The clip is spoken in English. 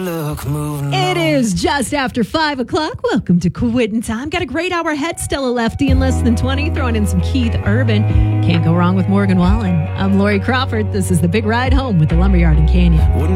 look, moving It is just after 5 o'clock. Welcome to Quitting Time. Got a great hour ahead. Still a lefty in less than 20. Throwing in some Keith Urban. Can't go wrong with Morgan Wallen. I'm Lori Crawford. This is the Big Ride Home with the Lumberyard in Canyon. Wouldn't